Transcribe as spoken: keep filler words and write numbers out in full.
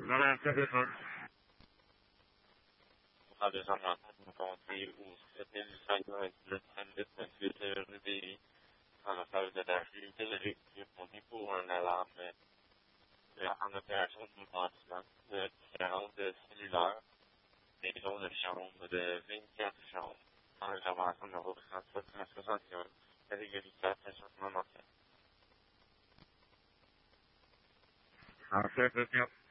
Voilà, ça dépend. On a déjà rencontré où c'était le cinq le trente-deux vingt-huit réveillé dans la salle de la rue Télérique, on est pour un alarme en opération de bâtiment de différentes cellulaires, des zones de chambre de vingt-quatre chambres, en réservation numéro trente-sept cent soixante et un, catégorie quatre, changement mental. Ah, c'est bien.